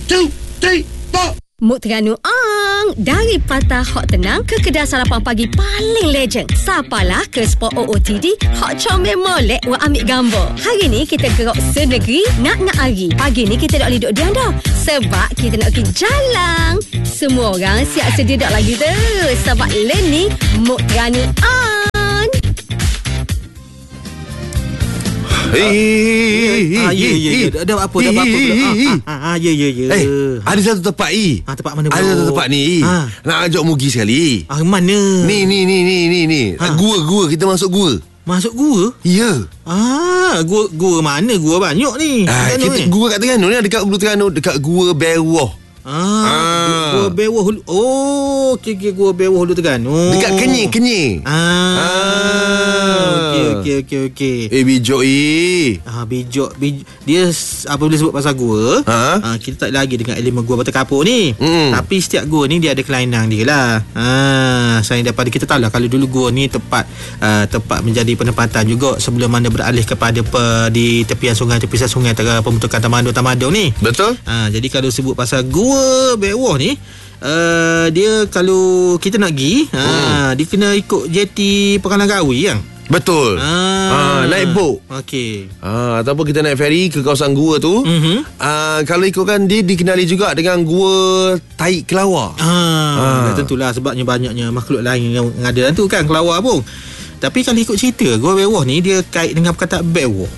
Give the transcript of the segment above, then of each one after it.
2, 3, 4. Mood Terengganu dari Patah Hot Tenang ke kedai sarapan pagi paling legend. Sapalah ke spot OOTD Hot Comel Molek wa ambil gambar. Hari ni kita gerak senegeri nak hari. Pagi ni kita tak boleh duduk diam dah, sebab kita nak pergi jalan. Semua orang siap sedia dak lagi tu, sebab ni Mood Terengganu Ada apa pula? Ada satu tempat tempat mana bro? Ada satu tempat ni nak ajak Mugi sekali. Mana? Ni. Gua kita masuk gua. Masuk gua? Ya. Gua mana? Gua banyak ni. Gua kat Terengganu ni, dekat Ulu Terengganu, dekat Gua Berwah. Gua Bewah Hulu. Okey, Gua Bewah Hulu Terengganu. Dekat Kenyir. Okey. Bijok bijok. Dia apabila sebut pasal gua, kita tak lagi dengan elemen gua Batu Kapur ni. Tapi setiap gua ni dia ada kelainan dia lah. Selain daripada kita tahu lah, kalau dulu gua ni tempat menjadi penempatan juga sebelum mana beralih kepada di tepian sungai antara pembentukan tamadun ni. Betul. Jadi kalau sebut pasal gua Bewah ni, dia kalau kita nak pergi, dia kena ikut jeti Pekan Langkawi kan? Betul. Naik bot. Okey. Ataupun kita naik feri ke kawasan gua tu. Kalau ikutkan dia dikenali juga dengan Gua Taik Kelawar. Tentulah sebabnya banyaknya makhluk lain yang ada dalam tu kan, kelawar pun. Tapi kalau ikut cerita, Gua Bewah ni dia kait dengan perkataan bewah.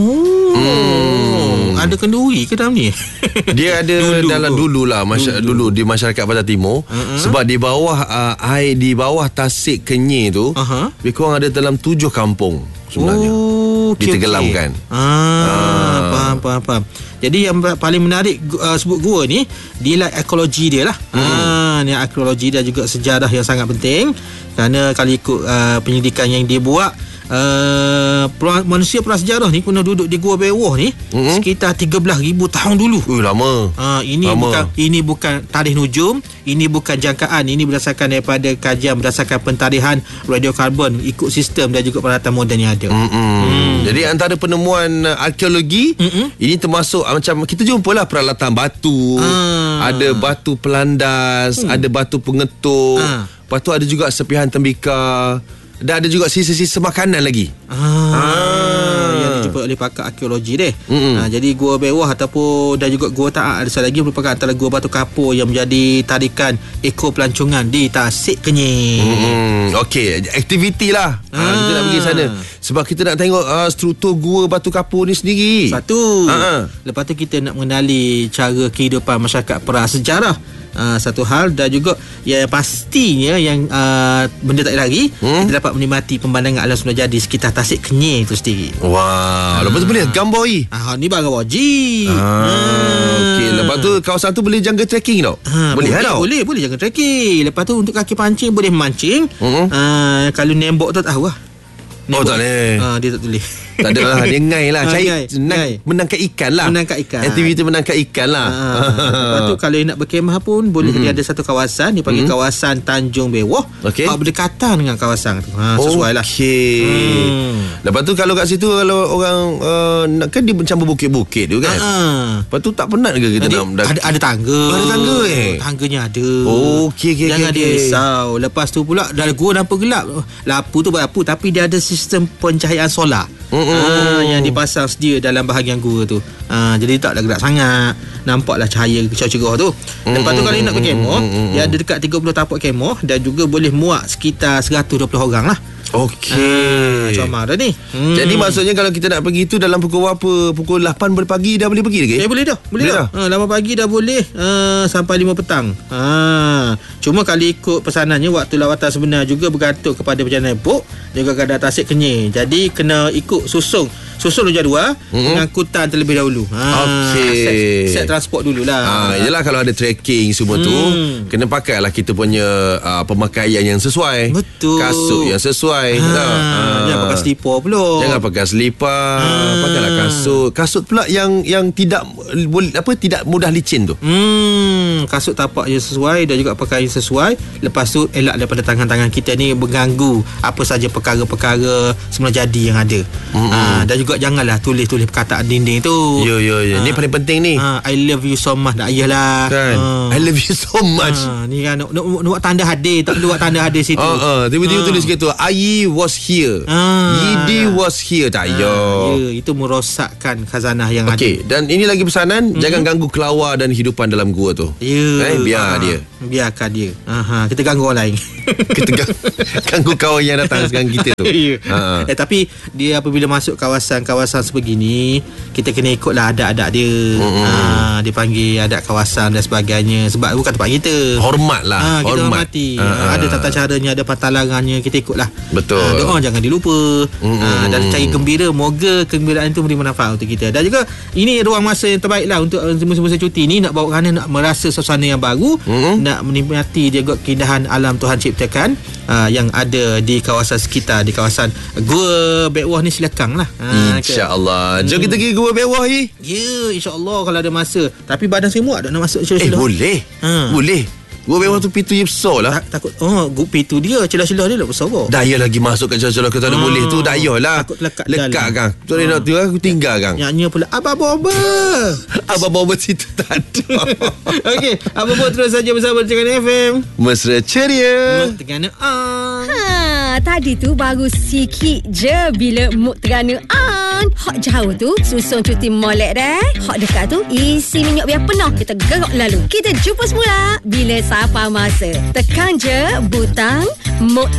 Ada kenduri ke dalam ni? Dia ada dulu di masyarakat Pantai Timur. Sebab di bawah air di bawah Tasik Kenyir tu, lebih kurang ada dalam 7 kampung sebenarnya. Ditenggelamkan. Faham. Jadi yang paling menarik sebut gua ni, dia lah ekologi dia lah. Ni ekologi dan juga sejarah yang sangat penting. Kerana kalau ikut penyelidikan yang dia buat, manusia prasejarah ni pernah duduk di Gua Bewah ni sekitar 13,000 tahun dulu. Lama. Ini bukan tarikh nujum, ini bukan jangkaan, ini berdasarkan daripada kajian berdasarkan pentarihan radiokarbon, ikut sistem dan juga peralatan moden yang ada. Jadi antara penemuan arkeologi ini termasuk macam kita jumpalah peralatan batu, ada batu pelandas, ada batu pengetuk, lepas tu ada juga serpihan tembikar. Dan ada juga sisa-sisa makanan lagi. Yang dijumpa oleh pakar arkeologi deh. Jadi Gua Bewah ataupun dan juga Gua Taat ada satu lagi merupakan antara Gua Batu Kapur yang menjadi tarikan eko pelancongan di Tasik Kenyir. Okey, aktiviti lah. Kita nak pergi sana sebab kita nak tengok struktur Gua Batu Kapur ni sendiri. Satu. Lepas tu kita nak mengenali cara kehidupan masyarakat prasejarah. Satu hal, dan juga yang pastinya yang benda tak lagi, kita dapat menikmati pemandangan alam semula jadi sekitar Tasik Kenyir itu sendiri. Lepas tu boleh gambar ni barang wajib. Okey, lepas tu kawasan tu boleh jangka trekking tau. Boleh jangka trekking. Lepas tu untuk kaki pancing boleh mancing. Kalau nembok tu tahu lah. Tak boleh. Dia tak boleh. Tak ada lah. Dia ngai lah. Menangkap ikan lah. Aktiviti menangkap ikan lah. Lepas tu kalau nak berkemah pun boleh. Dia ada satu kawasan, dia panggil kawasan Tanjung Bewah. Berdekatan dengan kawasan tu. Sesuai lah. Lepas tu kalau kat situ, kalau orang kan dia macam berbukit-bukit tu kan. Lepas tu tak penat ke kita nak ada tangga. Ada tangga Tangganya ada. Jangan dia risau. Lepas tu pula dalam gua nampak gelap. Lapu tu berapu, tapi dia ada sistem pencahayaan solar. Yang dipasang sedia dalam bahagian gua tu. Jadi tak ada gelap sangat. Nampaklah cahaya cerah tu. Lepas tu kalau nak berkemah, dia ada dekat 30 tapak kemah dan juga boleh muat sekitar 120 orang lah. Okey. Comel dah ni. Jadi maksudnya kalau kita nak pergi tu dalam pukul berapa? Pukul 8 pagi dah boleh pergi lagi? Boleh dah. 8 pagi dah boleh sampai 5 petang. Cuma kalau ikut pesanannya, waktu lawatan sebenar juga bergantung kepada perjalanan bot juga keadaan Tasik Kenyir. Jadi kena ikut susun jadual pengangkutan terlebih dahulu. Set transport dululah. Yelah, kalau ada trekking semua tu, kena pakailah kita punya pemakaian yang sesuai. Betul. Kasut yang sesuai. sesuai. Jangan pakai slipper pula. Jangan pakai slipper. Pakailah kasut. Kasut pula yang tidak tidak mudah licin tu. Kasut tapak je sesuai dan juga pakaian sesuai. Lepas tu elak daripada tangan-tangan kita ni mengganggu apa saja perkara-perkara semula jadi yang ada. Dan juga janganlah tulis-tulis perkataan dinding tu. Ni paling penting ni. I love you so much. Tak payahlah kan. I love you so much. Ni kan nak buat tanda hadir. Tak perlu buat tanda hadir situ. Tiba-tiba tulis gitu, I was here. Yidi was here. Tak payah. Itu merosakkan khazanah yang ada. Dan ini lagi pesanan, jangan ganggu kelawar dan hidupan dalam gua tu. Biar dia. Biarkan dia. Kita ganggu orang lain. Kita ganggu kawan yang datang sekarang kita tu. Tapi dia apabila masuk kawasan-kawasan sebegini, kita kena ikutlah adat-adat dia. Dia panggil adat kawasan dan sebagainya. Sebab bukan tempat kita. Hormatlah. Kita hormati. Ada tata caranya, ada pantalarannya, kita ikutlah. Betul. Doa jangan dilupa. Dan cari gembira. Moga kegembiraan itu memberi manfaat untuk kita. Dan juga ini ruang masa yang terbaik lah untuk semasa cuti ni, nak bawa kerana nak merasa suasana yang baru, nak menikmati juga keindahan alam Tuhan ciptakan yang ada di kawasan sekitar, di kawasan Gua Bek-Wah ni. Silakan lah. InsyaAllah. Jom kita pergi Gua Bek-Wah ni. Ya, insyaAllah kalau ada masa. Tapi badan saya muat tak nak masuk celah-celah. Boleh. Boleh. Gua Bek-Wah tu pintu dia besar lah. Takut pintu dia, celah-celah dia lah besar. Daya lagi masuk ke celah-celah. Kalau tak boleh tu daya lah. Takut lekat kan. Tu dia nak tu aku tinggal kan. Nyanyi pula Abah-Boba. Abah-Boba situ tak ada. Okey, Abah-Boba terus saja bersama dengan FM Mesra Ceria. Terengganu Tadi tu baru sikit je bila mood Terengganu hot jauh tu susun cuti molek dah. Hot dekat tu isi minyak biar penuh. Kita gerak lalu. Kita jumpa semula bila Sapa Masa. Tekan je butang mood